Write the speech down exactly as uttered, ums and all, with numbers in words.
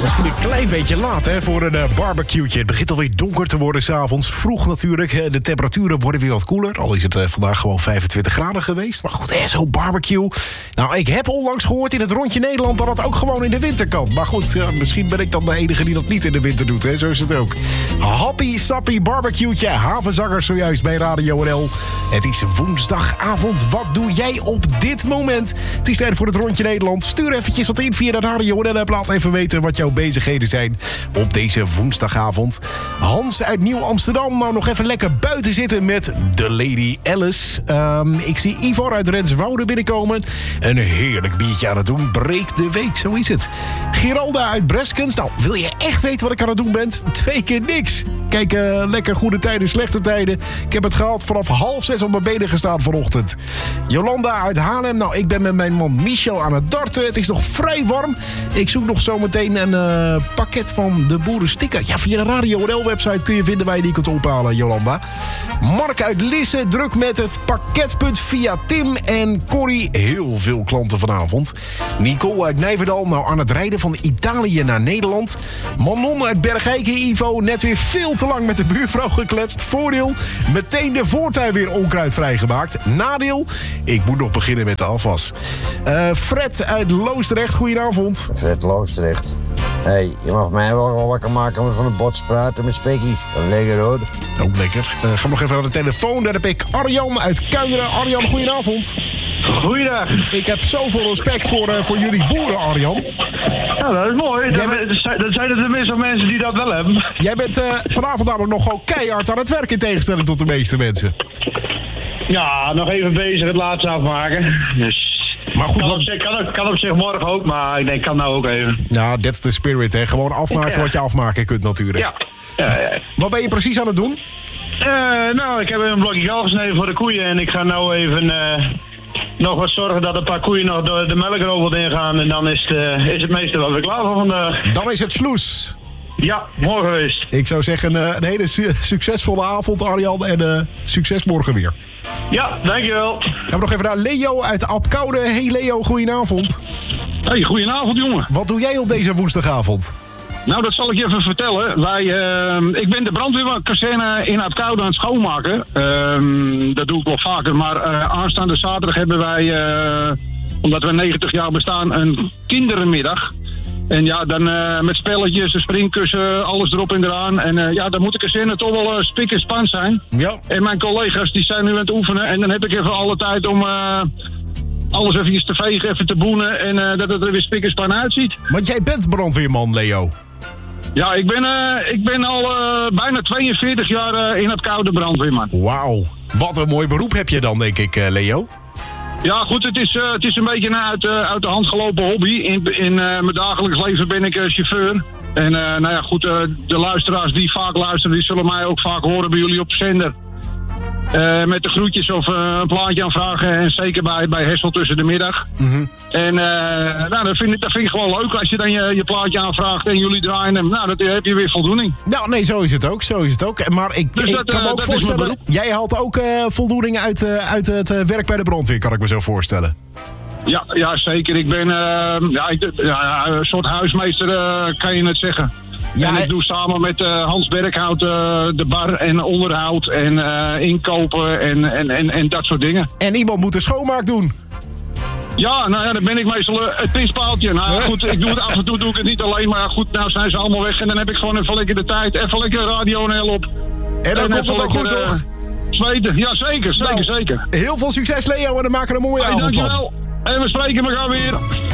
Misschien een klein beetje laat hè, voor een uh, barbecue'tje. Het begint alweer donker te worden 's avonds. Vroeg natuurlijk. De temperaturen worden weer wat koeler. Al is het uh, vandaag gewoon vijfentwintig graden geweest. Maar goed, eh, zo'n barbecue. Nou, ik heb onlangs gehoord in het Rondje Nederland dat het ook gewoon in de winter kan. Maar goed, uh, misschien ben ik dan de enige die dat niet in de winter doet. Hè? Zo is het ook. Happy sappy barbecue'tje. Havenzangers zojuist bij Radio N L. Het is woensdagavond. Wat doe jij op dit moment? Het is tijd voor het Rondje Nederland. Stuur eventjes wat in via de Radio N L. Laat even weten wat jouw bezigheden zijn op deze woensdagavond. Hans uit Nieuw-Amsterdam. Nou, nog even lekker buiten zitten met de Lady Alice. Um, ik zie Ivor uit Renswoude binnenkomen. Een heerlijk biertje aan het doen. Breek de week, zo is het. Geralda uit Breskens. Nou, wil je echt weten wat ik aan het doen ben? Twee keer niks. Kijk, uh, lekker goede tijden, slechte tijden. Ik heb het gehad vanaf half zes op mijn benen gestaan vanochtend. Jolanda uit Haarlem. Nou, ik ben met mijn man Michel aan het darten. Het is nog vrij warm. Ik zoek nog zometeen een uh, pakket van de boerensticker. Ja, via de Radio N L-website kun je vinden waar je die kunt ophalen, Jolanda. Mark uit Lisse, druk met het pakketpunt via Tim en Corrie. Heel veel klanten vanavond. Nicole uit Nijverdal, nou aan het rijden van Italië naar Nederland. Manon uit Bergijken, Ivo, net weer veel te lang met de buurvrouw gekletst. Voordeel, meteen de voortuin weer onkruid vrijgemaakt. Nadeel, ik moet nog beginnen met de afwas. Uh, Fred uit Loosdrecht, goedenavond. Fred Loosdrecht. Hé, hey, je mag mij wel wakker maken met van een bot praten met spekkies. Dat is lekker hoor. Ook lekker. Uh, ga nog even naar de telefoon. Daar heb ik Arjan uit Kuinderen. Arjan, goedenavond. Goeiedag. Ik heb zoveel respect voor, uh, voor jullie boeren, Arjan. Ja, dat is mooi. Dat, bent... dat zijn er tenminste mensen die dat wel hebben. Jij bent uh, vanavond namelijk nog gewoon keihard aan het werk in tegenstelling tot de meeste mensen. Ja, nog even bezig het laatste afmaken. Dus... Maar goed, kan, wat... op zich, kan, op, kan op zich morgen ook, maar ik denk, kan nou ook even. Ja, that's the spirit, hè. Gewoon afmaken ja. wat je afmaken kunt natuurlijk. Ja. Ja, ja. Wat ben je precies aan het doen? Uh, nou, ik heb een blokje gal gesneden voor de koeien en ik ga nou even uh, nog wat zorgen dat een paar koeien nog door de melkrobot ingaan. En dan is het, uh, is het meeste wat we klaar voor vandaag. Dan is het sloes. Ja, morgen geweest. Ik zou zeggen, uh, een hele su- succesvolle avond, Arjan. En uh, succes morgen weer. Ja, dankjewel. Gaan we nog even naar Leo uit Apkoude. Hey Leo, goedenavond. Hey, goedenavond jongen. Wat doe jij op deze woensdagavond? Nou, dat zal ik je even vertellen. Wij, uh, ik ben de brandweerkazerne in Apkoude aan het schoonmaken. Uh, dat doe ik wel vaker, maar uh, aanstaande zaterdag hebben wij, uh, omdat we negentig jaar bestaan, een kinderenmiddag. En ja, dan uh, met spelletjes, een springkussen, alles erop en eraan. En uh, ja, dan moet de kazerne toch wel uh, spik en span zijn. Ja. En mijn collega's die zijn nu aan het oefenen. En dan heb ik even alle tijd om uh, alles even te vegen, even te boenen. En uh, dat het er weer spik en span uitziet. Want jij bent brandweerman, Leo. Ja, ik ben, uh, ik ben al uh, bijna tweeënveertig jaar uh, in het koude brandweerman. Wauw. Wat een mooi beroep heb je dan, denk ik, uh, Leo. Ja, goed, het is, uh, het is een beetje een uit, uh, uit de hand gelopen hobby. In, in uh, mijn dagelijks leven ben ik uh, chauffeur. En uh, nou ja, goed, uh, de luisteraars die vaak luisteren, die zullen mij ook vaak horen bij jullie op zender. Uh, met de groetjes of uh, een plaatje aanvragen. En zeker bij, bij Hessel tussen de middag. Mm-hmm. En uh, nou, dat, vind ik, dat vind ik gewoon leuk als je dan je, je plaatje aanvraagt en jullie draaien hem. Nou, dat heb je weer voldoening. Nou, nee, zo is het ook. Zo is het ook. Maar ik, dus ik dat, kan me uh, ook voorstellen, jij haalt ook uh, voldoening uit, uh, uit het uh, werk bij de brandweer, kan ik me zo voorstellen. Ja, ja zeker. Ik ben uh, ja, ik, ja, een soort huismeester, uh, kan je het zeggen. Ja, en ik doe samen met uh, Hans Berghout uh, de bar en onderhoud en uh, inkopen en, en, en, en dat soort dingen. En iemand moet de schoonmaak doen. Ja, nou ja, dan ben ik meestal uh, het pinspaaltje. Nou goed, ik doe het af en toe doe ik het niet alleen, maar goed, nou zijn ze allemaal weg en dan heb ik gewoon even lekker de tijd, even lekker Radio N L op. En dan en komt het ook goed, toch? Uh, zweten, ja zeker, zeker, nou, zeker. Heel veel succes, Leo, en dan maken we een mooie hey, avond van. Dankjewel. En we spreken elkaar weer.